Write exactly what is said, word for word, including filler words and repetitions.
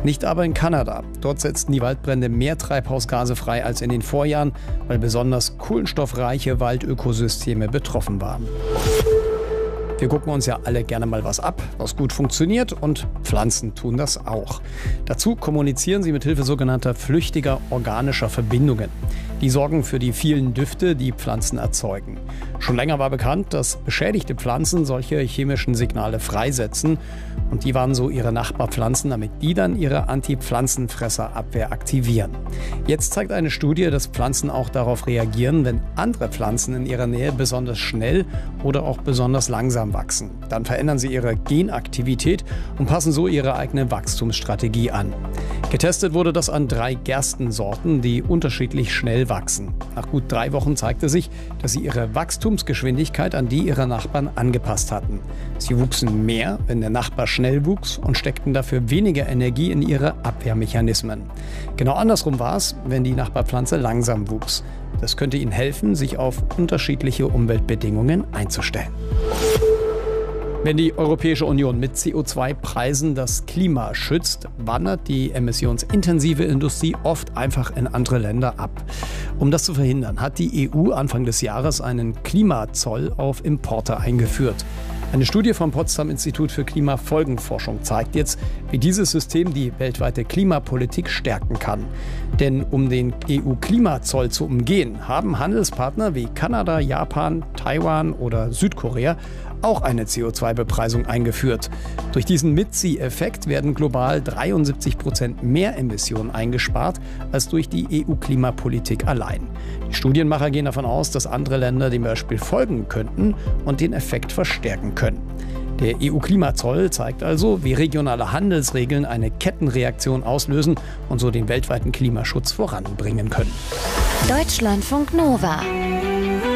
Nicht aber in Kanada. Dort setzten die Waldbrände mehr Treibhausgase frei als in den Vorjahren, weil besonders kohlenstoffreiche Waldökosysteme betroffen waren. Wir gucken uns ja alle gerne mal was ab, was gut funktioniert, und Pflanzen tun das auch. Dazu kommunizieren sie mit Hilfe sogenannter flüchtiger organischer Verbindungen. Die sorgen für die vielen Düfte, die Pflanzen erzeugen. Schon länger war bekannt, dass beschädigte Pflanzen solche chemischen Signale freisetzen. Und die waren so ihre Nachbarpflanzen, damit die dann ihre Anti-Pflanzenfresserabwehr aktivieren. Jetzt zeigt eine Studie, dass Pflanzen auch darauf reagieren, wenn andere Pflanzen in ihrer Nähe besonders schnell oder auch besonders langsam wachsen. Dann verändern sie ihre Genaktivität und passen so ihre eigene Wachstumsstrategie an. Getestet wurde das an drei Gerstensorten, die unterschiedlich schnell wachsen. Nach gut drei Wochen zeigte sich, dass sie ihre Wachstumsgeschwindigkeit an die ihrer Nachbarn angepasst hatten. Sie wuchsen mehr, wenn der Nachbar schnell wuchs, und steckten dafür weniger Energie in ihre Abwehrmechanismen. Genau andersrum war es, wenn die Nachbarpflanze langsam wuchs. Das könnte ihnen helfen, sich auf unterschiedliche Umweltbedingungen einzustellen. Wenn die Europäische Union mit C O zwei Preisen das Klima schützt, wandert die emissionsintensive Industrie oft einfach in andere Länder ab. Um das zu verhindern, hat die E U Anfang des Jahres einen Klimazoll auf Importe eingeführt. Eine Studie vom Potsdam Institut für Klimafolgenforschung zeigt jetzt, wie dieses System die weltweite Klimapolitik stärken kann. Denn um den E U-Klimazoll zu umgehen, haben Handelspartner wie Kanada, Japan, Taiwan oder Südkorea auch eine C O zwei Bepreisung eingeführt. Durch diesen Mitzieheffekt werden global dreiundsiebzig Prozent mehr Emissionen eingespart als durch die E U-Klimapolitik allein. Die Studienmacher gehen davon aus, dass andere Länder dem Beispiel folgen könnten und den Effekt verstärken können. Der E U-Klimazoll zeigt also, wie regionale Handelsregeln eine Kettenreaktion auslösen und so den weltweiten Klimaschutz voranbringen können. Deutschlandfunk Nova